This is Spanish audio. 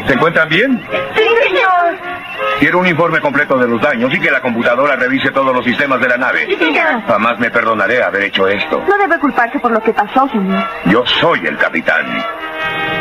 ¿Se encuentran bien? Sí, señor. Quiero un informe completo de los daños y que la computadora revise todos los sistemas de la nave. Sí, señor. Jamás me perdonaré haber hecho esto. No debe culparse por lo que pasó, señor. Yo soy el capitán.